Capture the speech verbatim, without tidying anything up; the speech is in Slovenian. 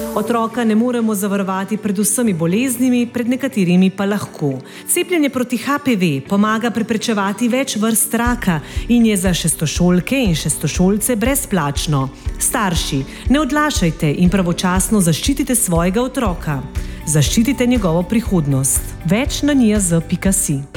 Otroka ne moremo zavarovati pred vsemi boleznimi, pred nekaterimi pa lahko. Cepljenje proti H P V pomaga preprečevati več vrst raka in je za šestošolke in šestošolce brezplačno. Starši, ne odlašajte in pravočasno zaščitite svojega otroka. Zaščitite njegovo prihodnost. Več na n i a z pika si.